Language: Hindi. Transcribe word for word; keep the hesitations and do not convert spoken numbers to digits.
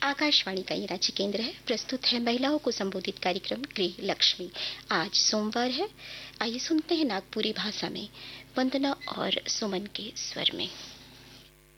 आकाशवाणी का ये रांची केंद्र है। प्रस्तुत है महिलाओं को संबोधित कार्यक्रम गृह लक्ष्मी। आज सोमवार है। आइए सुनते हैं नागपुरी भाषा में वंदना और सुमन के स्वर में।